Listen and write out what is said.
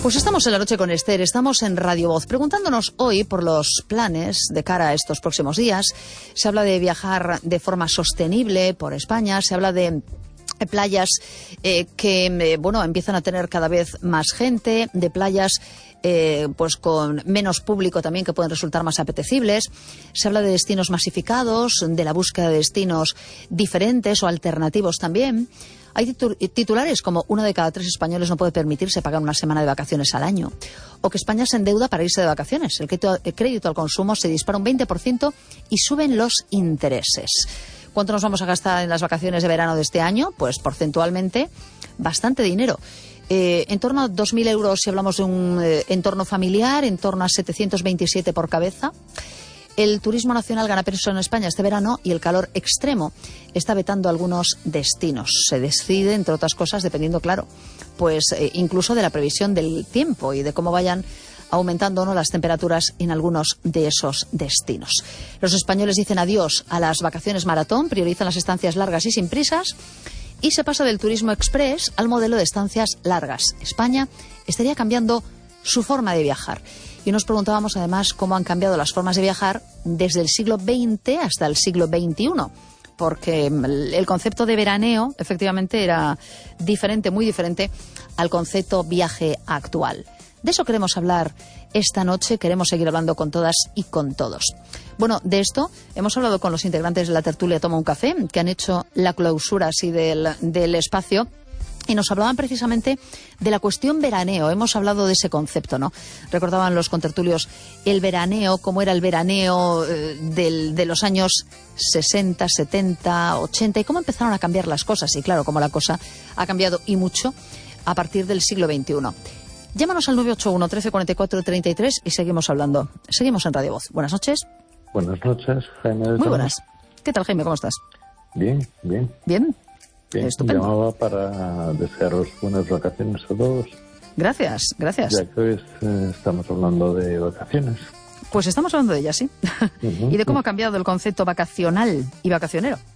Pues estamos en La Noche con Esther, estamos en Radio Voz, preguntándonos hoy por los planes de cara a estos próximos días. Se habla de viajar de forma sostenible por España, se habla de playas que empiezan a tener cada vez más gente, de playas pues con menos público también, que pueden resultar más apetecibles. Se habla de destinos masificados, de la búsqueda de destinos diferentes o alternativos también. Hay titulares como 1 de cada 3 españoles no puede permitirse pagar una semana de vacaciones al año, o que España se endeuda para irse de vacaciones. El crédito al consumo se dispara un 20% y suben los intereses. ¿Cuánto nos vamos a gastar en las vacaciones de verano de este año? Pues porcentualmente bastante dinero. En torno a 2.000 euros si hablamos de un entorno familiar, en torno a 727 por cabeza. El turismo nacional gana peso en España este verano y el calor extremo está vetando algunos destinos. Se decide, entre otras cosas, dependiendo, claro, pues incluso de la previsión del tiempo y de cómo vayan aumentando o no las temperaturas en algunos de esos destinos. Los españoles dicen adiós a las vacaciones maratón, priorizan las estancias largas y sin prisas, y se pasa del turismo express al modelo de estancias largas. España estaría cambiando su forma de viajar. Y nos preguntábamos además cómo han cambiado las formas de viajar desde el siglo XX hasta el siglo XXI, porque el concepto de veraneo efectivamente era diferente, muy diferente al concepto viaje actual. De eso queremos hablar esta noche, queremos seguir hablando con todas y con todos. Bueno, de esto hemos hablado con los integrantes de la tertulia Toma un Café, que han hecho la clausura así del espacio. Y nos hablaban precisamente de la cuestión veraneo. Hemos hablado de ese concepto, ¿no? Recordaban los contertulios el veraneo, cómo era el veraneo de los años 60, 70, 80 y cómo empezaron a cambiar las cosas. Y claro, cómo la cosa ha cambiado y mucho a partir del siglo XXI. Llámanos al 981 13 44 33 y seguimos hablando. Seguimos en Radio Voz. Buenas noches. Buenas noches, Jaime. Muy buenas. ¿Qué tal, Jaime? ¿Cómo estás? Bien, bien. ¿Bien? Bien, estupendo. Llamaba para desearos buenas vacaciones a todos. Gracias, gracias. Ya que hoy estamos hablando de vacaciones. Pues estamos hablando de ellas, sí. Y de cómo ha cambiado el concepto vacacional y vacacionero.